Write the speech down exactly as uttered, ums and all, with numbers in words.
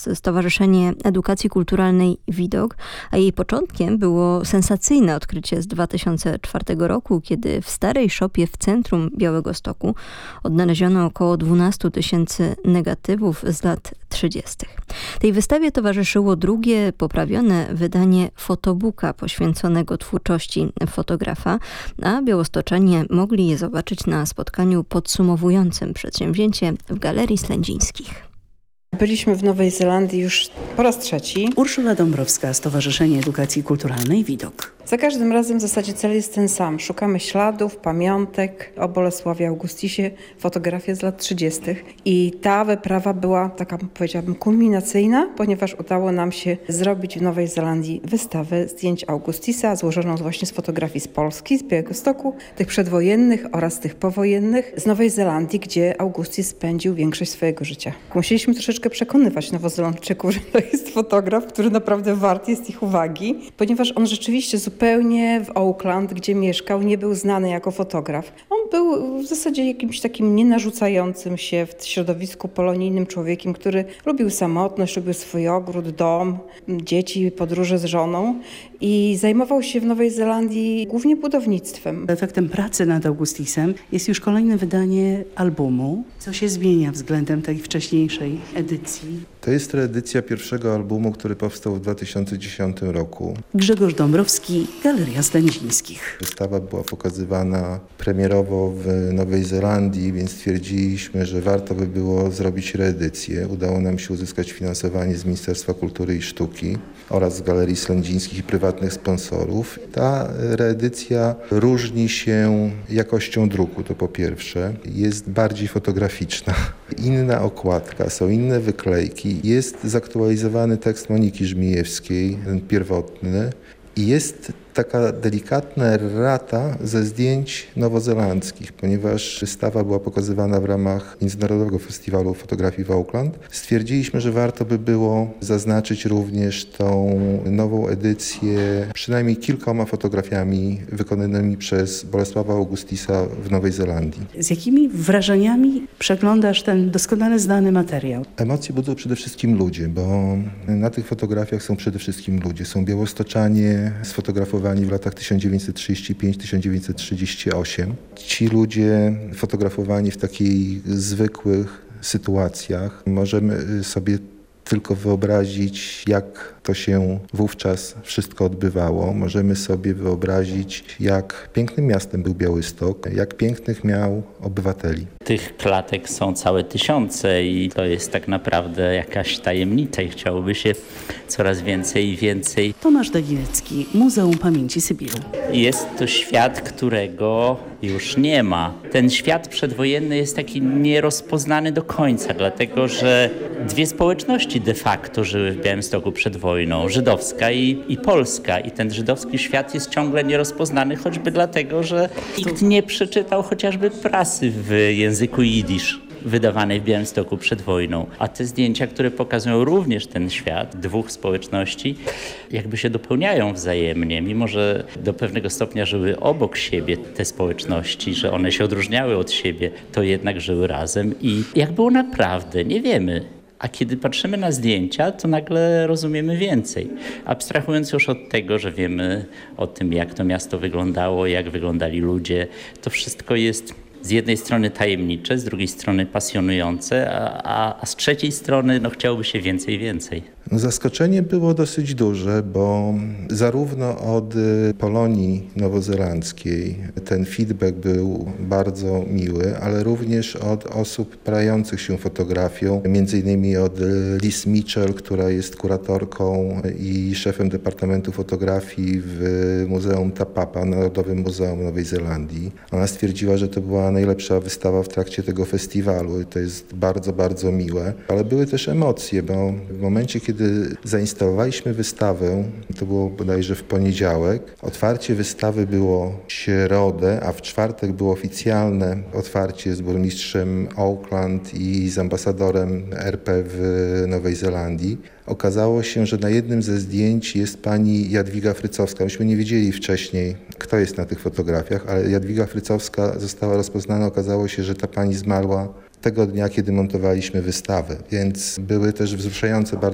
oraz Stowarzyszenie Edukacji Kulturalnej Widok, a jej początkiem było sensacyjne odkrycie z dwa tysiące czwartego roku, kiedy w starej szopie w centrum Białegostoku odnaleziono około dwanaście tysięcy negatywów z lat trzydziestych. Tej wystawie towarzyszyło drugie, poprawione wydanie fotobooka poświęconego twórczości fotografa, a białostoczanie mogli je zobaczyć na spotkaniu podsumowującym przedsięwzięcie w Galerii Slędzińskich. Byliśmy w Nowej Zelandii już po raz trzeci. Urszula Dąbrowska, Stowarzyszenie Edukacji Kulturalnej Widok. Za każdym razem w zasadzie cel jest ten sam. Szukamy śladów, pamiątek o Bolesławie Augustisie, fotografie z lat trzydziestych. I ta wyprawa była taka, powiedziałabym, kulminacyjna, ponieważ udało nam się zrobić w Nowej Zelandii wystawę zdjęć Augustisa, złożoną właśnie z fotografii z Polski, z Białegostoku, tych przedwojennych oraz tych powojennych, z Nowej Zelandii, gdzie Augustis spędził większość swojego życia. Musieliśmy troszeczkę przekonywać Nowozelandczyków, że to jest fotograf, który naprawdę wart jest ich uwagi, ponieważ on rzeczywiście zupełnie w Auckland, gdzie mieszkał, nie był znany jako fotograf. On był w zasadzie jakimś takim nienarzucającym się w środowisku polonijnym człowiekiem, który lubił samotność, lubił swój ogród, dom, dzieci, podróże z żoną i zajmował się w Nowej Zelandii głównie budownictwem. Efektem pracy nad Augustisem jest już kolejne wydanie albumu. Co się zmienia względem tej wcześniejszej edycji? To jest reedycja pierwszego albumu, który powstał w dwa tysiące dziesiątym roku. Grzegorz Dąbrowski, Galeria Slędzińskich. Wystawa była pokazywana premierowo w Nowej Zelandii, więc stwierdziliśmy, że warto by było zrobić reedycję. Udało nam się uzyskać finansowanie z Ministerstwa Kultury i Sztuki oraz z Galerii Slędzińskich i prywatnych sponsorów. Ta reedycja różni się jakością druku, to po pierwsze. Jest bardziej fotograficzna. Inna okładka, są inne wyklejki. Jest zaktualizowany tekst Moniki Żmijewskiej, ten pierwotny. I jest taka delikatna errata ze zdjęć nowozelandzkich, ponieważ wystawa była pokazywana w ramach Międzynarodowego Festiwalu Fotografii w Auckland. Stwierdziliśmy, że warto by było zaznaczyć również tą nową edycję przynajmniej kilkoma fotografiami wykonanymi przez Bolesława Augustisa w Nowej Zelandii. Z jakimi wrażeniami przeglądasz ten doskonale znany materiał? Emocje budzą przede wszystkim ludzie, bo na tych fotografiach są przede wszystkim ludzie. Są białostoczanie sfotografowani w latach tysiąc dziewięćset trzydziesty piąty do tysiąc dziewięćset trzydziestego ósmego. Ci ludzie fotografowani w takich zwykłych sytuacjach. Możemy sobie tylko wyobrazić, jak to się wówczas wszystko odbywało. Możemy sobie wyobrazić, jak pięknym miastem był Białystok, jak pięknych miał obywateli. Tych klatek są całe tysiące i to jest tak naprawdę jakaś tajemnica i chciałoby się coraz więcej i więcej. Tomasz Dagilecki, Muzeum Pamięci Sybiru. Jest to świat, którego już nie ma. Ten świat przedwojenny jest taki nierozpoznany do końca, dlatego że dwie społeczności de facto żyły w Białymstoku przed wojną, żydowska i, i polska. I ten żydowski świat jest ciągle nierozpoznany, choćby dlatego, że nikt nie przeczytał chociażby prasy w języku jidysz wydawanej w Białymstoku przed wojną. A te zdjęcia, które pokazują również ten świat dwóch społeczności, jakby się dopełniają wzajemnie, mimo że do pewnego stopnia żyły obok siebie te społeczności, że one się odróżniały od siebie, to jednak żyły razem i jak było naprawdę, nie wiemy. A kiedy patrzymy na zdjęcia, to nagle rozumiemy więcej. Abstrahując już od tego, że wiemy o tym, jak to miasto wyglądało, jak wyglądali ludzie, to wszystko jest z jednej strony tajemnicze, z drugiej strony pasjonujące, a, a, a z trzeciej strony no, chciałoby się więcej i więcej. Zaskoczenie było dosyć duże, bo zarówno od Polonii nowozelandzkiej ten feedback był bardzo miły, ale również od osób prających się fotografią, między innymi od Liz Mitchell, która jest kuratorką i szefem Departamentu Fotografii w Muzeum Tapapa, Narodowym Muzeum Nowej Zelandii. Ona stwierdziła, że to była najlepsza wystawa w trakcie tego festiwalu i to jest bardzo, bardzo miłe. Ale były też emocje, bo w momencie, kiedy Kiedy zainstalowaliśmy wystawę, to było bodajże w poniedziałek, otwarcie wystawy było w środę, a w czwartek było oficjalne otwarcie z burmistrzem Auckland i z ambasadorem R P w Nowej Zelandii. Okazało się, że na jednym ze zdjęć jest pani Jadwiga Frycowska. Myśmy nie wiedzieli wcześniej, kto jest na tych fotografiach, ale Jadwiga Frycowska została rozpoznana. Okazało się, że ta pani zmarła tego dnia, kiedy montowaliśmy wystawę, więc były też wzruszające bardzo